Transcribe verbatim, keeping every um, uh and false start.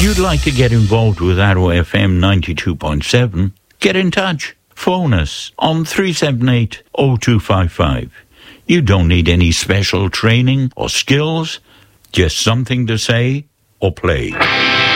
you'd like to get involved with Arrow F M ninety-two point seven, get in touch. Phone us on three seven eight, oh two five five. You don't need any special training or skills, just something to say or play.